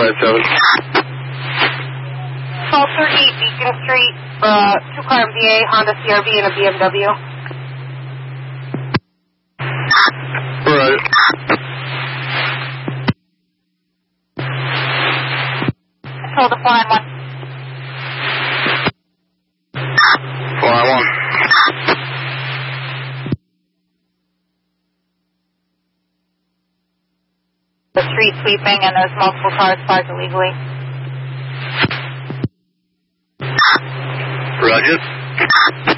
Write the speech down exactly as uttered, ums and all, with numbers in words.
five seven. twelve thirty Beacon Street, uh, two-car M V A, Honda C R V, and a B M W. Right. Control the four nine one. four nine one. The street sweeping, and there's multiple cars parked illegally. Roger.